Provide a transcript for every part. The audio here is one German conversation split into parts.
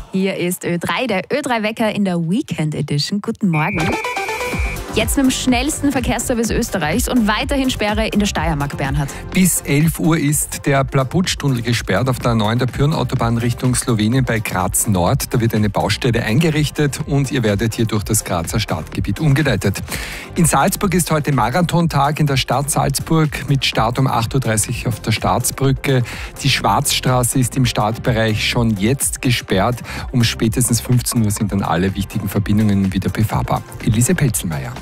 Hier ist Ö3, der Ö3-Wecker in der Weekend Edition. Guten Morgen. Jetzt mit dem schnellsten Verkehrsservice Österreichs und weiterhin Sperre in der Steiermark, Bernhard. Bis 11 Uhr ist der Plaputsch-Tunnel gesperrt auf der A9 der Pyhrn-Autobahn Richtung Slowenien bei Graz Nord. Da wird eine Baustelle eingerichtet und ihr werdet hier durch das Grazer Stadtgebiet umgeleitet. In Salzburg ist heute Marathontag in der Stadt Salzburg mit Start um 8.30 Uhr auf der Staatsbrücke. Die Schwarzstraße ist im Startbereich schon jetzt gesperrt. Um spätestens 15 Uhr sind dann alle wichtigen Verbindungen wieder befahrbar. Elise Pelzelmeier.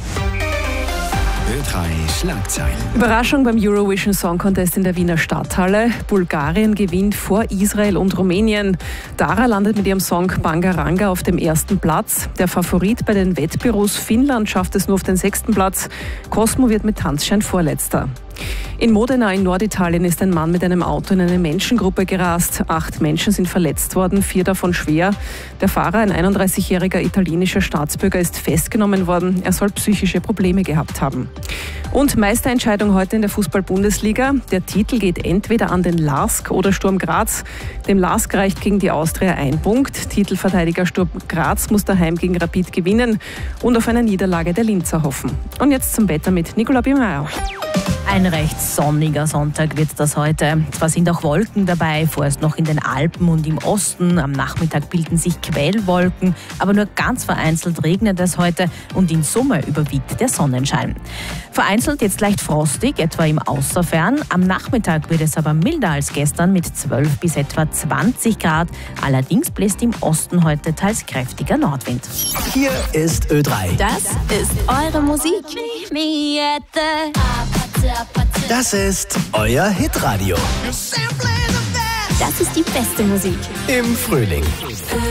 Ö3 Schlagzeilen. Überraschung beim Eurovision Song Contest in der Wiener Stadthalle. Bulgarien gewinnt vor Israel und Rumänien. Dara landet mit ihrem Song Bangaranga auf dem ersten Platz. Der Favorit bei den Wettbüros Finnland schafft es nur auf den 6. Platz. Cosmo wird mit Tanzschein Vorletzter. In Modena in Norditalien ist ein Mann mit einem Auto in eine Menschengruppe gerast. 8 Menschen sind verletzt worden, 4 davon schwer. Der Fahrer, ein 31-jähriger italienischer Staatsbürger, ist festgenommen worden. Er soll psychische Probleme gehabt haben. Und Meisterentscheidung heute in der Fußball-Bundesliga. Der Titel geht entweder an den LASK oder Sturm Graz. Dem LASK reicht gegen die Austria 1 Punkt. Titelverteidiger Sturm Graz muss daheim gegen Rapid gewinnen und auf eine Niederlage der Linzer hoffen. Und jetzt zum Wetter mit Nicola Biemeier. Ein recht sonniger Sonntag wird das heute. Zwar sind auch Wolken dabei, vorerst noch in den Alpen und im Osten. Am Nachmittag bilden sich Quellwolken, aber nur ganz vereinzelt regnet es heute und in Summe überwiegt der Sonnenschein. Vereinzelt jetzt leicht frostig, etwa im Außerfern. Am Nachmittag wird es aber milder als gestern mit 12 bis etwa 20 Grad. Allerdings bläst im Osten heute teils kräftiger Nordwind. Hier ist Ö3. Das ist eure Musik. Das ist euer Hitradio. Das ist die beste Musik. Im Frühling.